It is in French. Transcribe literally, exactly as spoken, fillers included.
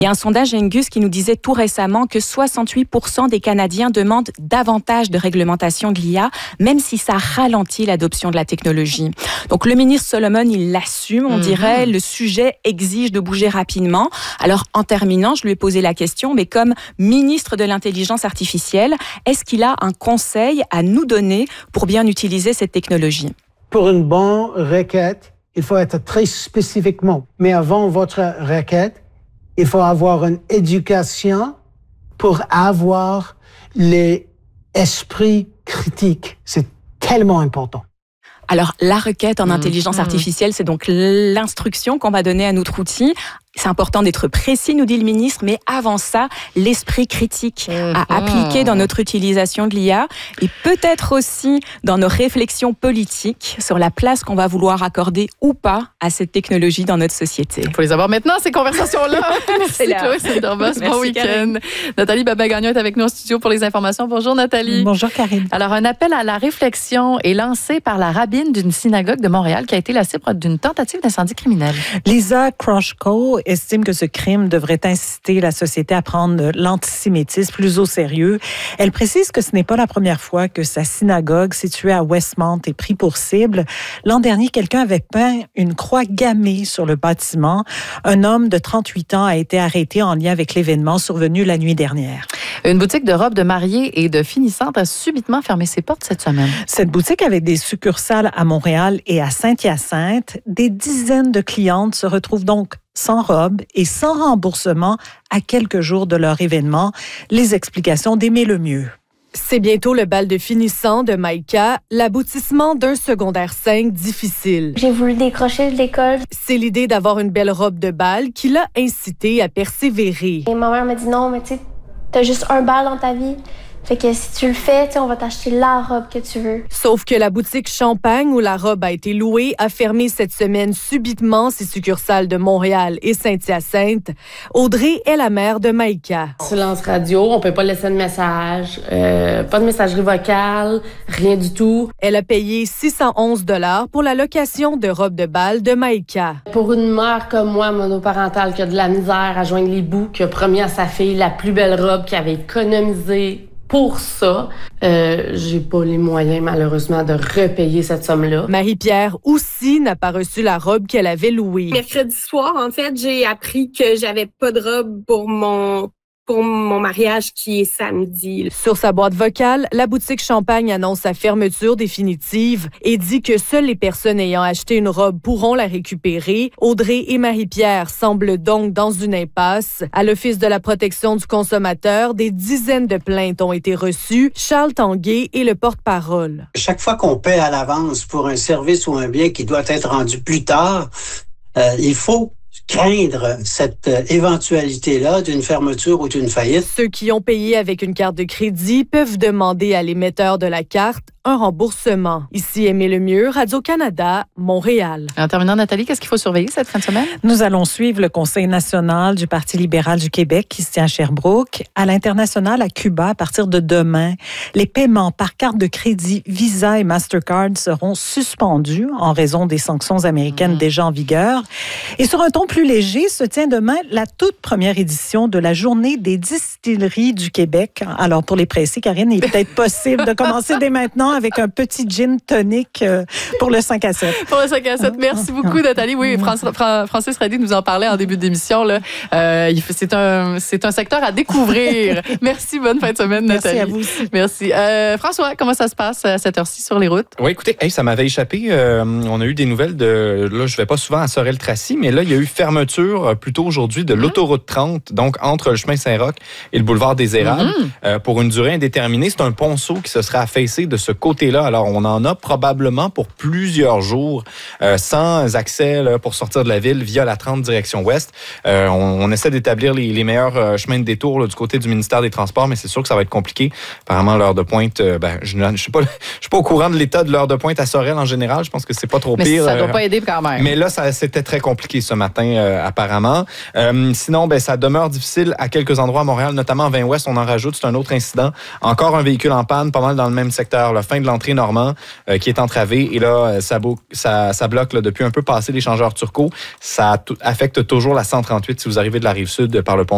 Il y a un sondage Angus qui nous disait tout récemment que soixante-huit pour cent des Canadiens demandent davantage de réglementation de l'I A, même si ça ralentit l'adoption de la technologie. Donc le ministre Solomon, il l'assume, on mm-hmm. dirait, le sujet exige de bouger rapidement. Alors en terminant, je lui ai posé la question, mais comme ministre de l'intelligence artificielle, est-ce qu'il a un conseil à nous donner pour bien utiliser cette technologie? Pour une bonne requête, il faut être très spécifiquement. Mais avant votre requête, il faut avoir une éducation pour avoir l'esprit critique. C'est tellement important. Alors, la requête en mmh, intelligence mmh. artificielle, c'est donc l'instruction qu'on va donner à notre outil. C'est important d'être précis, nous dit le ministre, mais avant ça, l'esprit critique mmh. à appliquer dans notre utilisation de l'I A et peut-être aussi dans nos réflexions politiques sur la place qu'on va vouloir accorder ou pas à cette technologie dans notre société. Il faut les avoir maintenant, ces conversations-là. Merci Chloé Sainte-Dormas. Bon week-end. Karine. Nathalie Babin-Gagnon est avec nous en studio pour les informations. Bonjour Nathalie. Bonjour Karine. Alors, un appel à la réflexion est lancé par la rabbine d'une synagogue de Montréal qui a été la cible d'une tentative d'incendie criminel. Lisa Kroshko estime que ce crime devrait inciter la société à prendre l'antisémitisme plus au sérieux. Elle précise que ce n'est pas la première fois que sa synagogue, située à Westmount, est prise pour cible. L'an dernier, quelqu'un avait peint une croix gammée sur le bâtiment. Un homme de trente-huit ans a été arrêté en lien avec l'événement survenu la nuit dernière. Une boutique de robes de mariée et de finissantes a subitement fermé ses portes cette semaine. Cette boutique avait des succursales à Montréal et à Saint-Hyacinthe. Des dizaines de clientes se retrouvent donc sans robe et sans remboursement à quelques jours de leur événement. Les explications d'Aimé Lemieux. C'est bientôt le bal de finissant de Maïka, l'aboutissement d'un secondaire cinq difficile. J'ai voulu décrocher de l'école. C'est l'idée d'avoir une belle robe de bal qui l'a incité à persévérer. Et ma mère m'a dit non, mais tu sais, t'as juste un bal dans ta vie. Fait que si tu le fais, on va t'acheter la robe que tu veux. Sauf que la boutique Champagne, où la robe a été louée, a fermé cette semaine subitement ses succursales de Montréal et Saint-Hyacinthe. Audrey est la mère de Maïka. Silence radio, on peut pas laisser de message, euh, pas de messagerie vocale, rien du tout. Elle a payé six cent onze dollars pour la location de robe de bal de Maïka. Pour une mère comme moi, monoparentale, qui a de la misère à joindre les bouts, qui a promis à sa fille la plus belle robe, qui avait économisé pour ça, euh, j'ai pas les moyens, malheureusement, de repayer cette somme-là. Marie-Pierre aussi n'a pas reçu la robe qu'elle avait louée. Mercredi soir, en fait, j'ai appris que j'avais pas de robe pour mon pour mon mariage qui est samedi. Sur sa boîte vocale, la boutique Champagne annonce sa fermeture définitive et dit que seules les personnes ayant acheté une robe pourront la récupérer. Audrey et Marie-Pierre semblent donc dans une impasse. À l'Office de la protection du consommateur, des dizaines de plaintes ont été reçues. Charles Tanguay est le porte-parole. Chaque fois qu'on paie à l'avance pour un service ou un bien qui doit être rendu plus tard, euh, il faut craindre cette euh, éventualité-là d'une fermeture ou d'une faillite. Ceux qui ont payé avec une carte de crédit peuvent demander à l'émetteur de la carte un remboursement. Ici Aimé Lemieux, Radio-Canada, Montréal. En terminant, Nathalie, qu'est-ce qu'il faut surveiller cette fin de semaine? Nous allons suivre le Conseil national du Parti libéral du Québec qui se tient à Sherbrooke. À l'international, à Cuba, à partir de demain, les paiements par carte de crédit Visa et Mastercard seront suspendus en raison des sanctions américaines mmh. déjà en vigueur. Et sur un ton plus léger, se tient demain la toute première édition de la Journée des distilleries du Québec. Alors, pour les pressés, Karine, il est peut-être possible de commencer dès maintenant avec un petit gin tonic pour le cinq à sept. Pour le cinq à sept. Merci beaucoup, Nathalie. Oui, Francis Rady nous en parlait en début d'émission. Là. Euh, c'est, un, c'est un secteur à découvrir. Merci, bonne fin de semaine, Nathalie. Merci à vous aussi. Merci. Euh, François, comment ça se passe à cette heure-ci sur les routes? Oui, écoutez, hey, ça m'avait échappé. Euh, on a eu des nouvelles de... Là, je ne vais pas souvent à Sorel-Tracy, mais là, il y a eu fermeture plus tôt aujourd'hui de l'autoroute trente, donc entre le chemin Saint-Roch et le boulevard des Érables, mm-hmm. euh, pour une durée indéterminée. C'est un ponceau qui se sera affaissé de ce côté-là. Alors, on en a probablement pour plusieurs jours euh, sans accès là, pour sortir de la ville via la trente direction ouest. Euh, on, on essaie d'établir les, les meilleurs euh, chemins de détour là, du côté du ministère des Transports, mais c'est sûr que ça va être compliqué. Apparemment, l'heure de pointe, euh, ben, je ne suis pas, je suis pas au courant de l'état de l'heure de pointe à Sorel en général. Je pense que c'est pas trop mais pire. Ça ne doit euh, pas aider quand même. Mais là, ça, c'était très compliqué ce matin, euh, apparemment. Euh, sinon, ben, ça demeure difficile à quelques endroits à Montréal, notamment en vingt ouest, on en rajoute, c'est un autre incident. Encore un véhicule en panne, pas mal dans le même secteur, la fin de l'entrée Normand, euh, qui est entravée. Et là, ça, ça, ça bloque là, depuis un peu passé l'échangeur Turcot. Ça affecte toujours la cent trente-huit si vous arrivez de la Rive-Sud par le pont